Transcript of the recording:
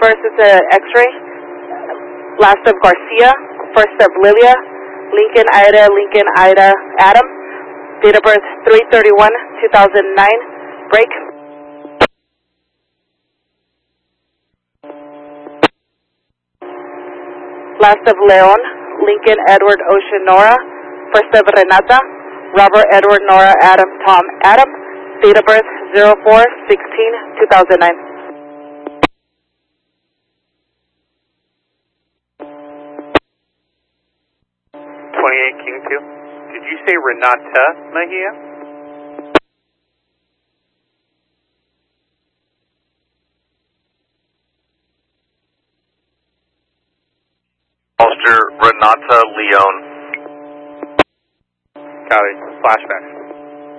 birth is an X-ray. Last of Garcia. First of Lilia. Lincoln Ida, Adam. Date of birth 3/31/2009. Break. Last of Leon. Lincoln Edward Ocean Nora. First of Renata. Robert Edward Nora Adam Tom Adam. Date of birth 04/16/2009. 28 King 2. Did you say Renata Mejia? Ulster Renata Leon. Copy. Flashback.